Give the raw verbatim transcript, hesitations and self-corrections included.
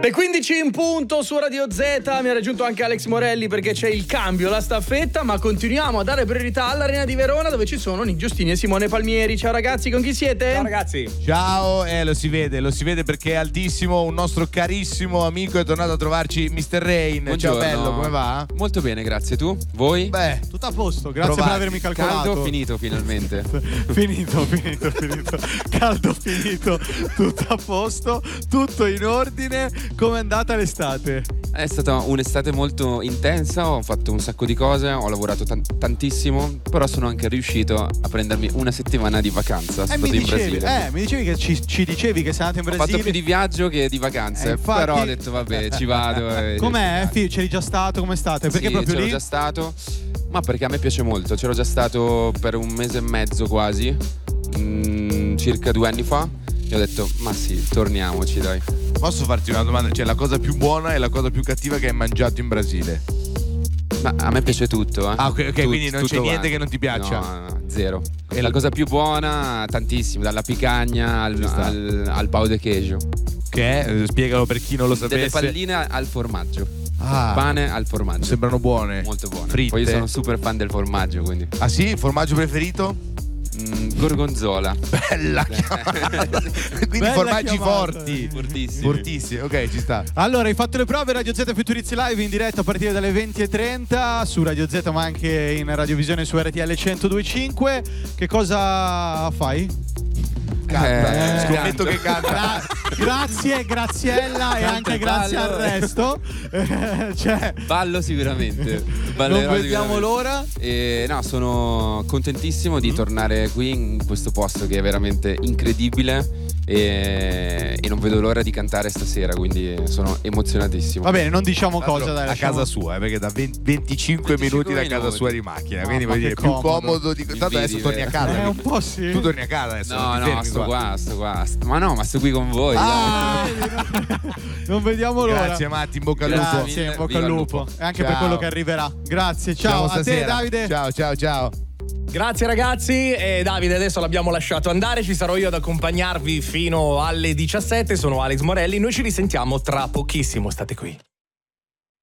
Le quindici in punto su Radio Z, mi ha raggiunto anche Alex Morelli perché c'è il cambio, la staffetta, ma continuiamo a dare priorità all'Arena di Verona dove ci sono Nick Giustini e Simone Palmieri. Ciao ragazzi, con chi siete? Ciao ragazzi. Ciao, eh, lo si vede, lo si vede perché è altissimo, un nostro carissimo amico è tornato a trovarci, mister Rain. Buongiorno. Ciao bello, come va? Molto bene, grazie. Tu? Voi? Beh, Tutto a posto, grazie Provati. per avermi calcolato. Caldo finito finalmente. finito, finito, finito. Caldo finito, tutto a posto, tutto in ordine. Com'è andata l'estate? È stata un'estate molto intensa, ho fatto un sacco di cose, ho lavorato tan- tantissimo, però sono anche riuscito a prendermi una settimana di vacanza. Eh, Sono mi stato in dicevi, Brasile. eh, mi dicevi che ci, ci dicevi che sei andato in Ho Brasile. fatto più di viaggio che di vacanze, Eh, infatti- però ho detto vabbè, ci vado. e- Com'è? Fi- c'eri già stato? Come state? Perché sì, proprio c'ero lì? già stato, ma perché a me piace molto. C'ero già stato per un mese e mezzo quasi, mm, circa due anni fa. E ho detto, ma sì, torniamoci dai. posso farti una domanda? Cioè, la cosa più buona e la cosa più cattiva che hai mangiato in Brasile? Ma a me piace tutto, eh. Ah, ok, ok, Tut- quindi non c'è tutto niente va. che non ti piaccia? No, no, zero. E la l- cosa più buona, tantissimo, dalla picagna al, Ci sta. al, al pau de queijo. Che è? Eh, Spiegalo per chi non lo Delle sapesse. palline al formaggio. Ah, Pane al formaggio. sembrano buone. Molto buone. Fritte. Poi io sono super fan del formaggio, quindi. Ah sì? Formaggio preferito? Mm, gorgonzola. Bella chiamata. Quindi Bella formaggi chiamata. forti. Fortissimi. Fortissimi, ok, ci sta. Allora, hai fatto le prove Radio Z Futurizzi Live in diretta a partire dalle venti e trenta su Radio Z, ma anche in radiovisione su R T L centodue e cinque. Che cosa fai? Canta. Eh, Scommetto canto. che canta. Gra- grazie, Graziella e Canta anche e grazie ballo. al resto. Eh, cioè, Ballo sicuramente. non Ballerò vediamo sicuramente. l'ora. E no, sono contentissimo di tornare qui in questo posto che è veramente incredibile e, e non vedo l'ora di cantare stasera, quindi sono emozionatissimo. Va bene, non diciamo Tra l'altro, cosa, dai. a lasciamo- casa sua, eh, perché da venti venticinque minuti da casa minuti. sua di macchina, Ah, quindi ma vuol che dire più comodo. comodo di tanto vedi, adesso torni a vero? casa. Eh, un quindi- po' sì. Tu torni a casa adesso. No, non ti no, fermi sto qua, sto qua. sto- Ma no, ma sto qui con voi. dai. Ah, non vediamo l'ora. Grazie Matti, in bocca al lupo. Grazie, in bocca Viva al il lupo. lupo. E anche Ciao. per quello che arriverà. Grazie, Ci ciao vediamo a te stasera. Davide. Ciao, ciao, ciao. Grazie ragazzi, e Davide adesso l'abbiamo lasciato andare, ci sarò io ad accompagnarvi fino alle diciassette, sono Alex Morelli, noi ci risentiamo tra pochissimo, state qui.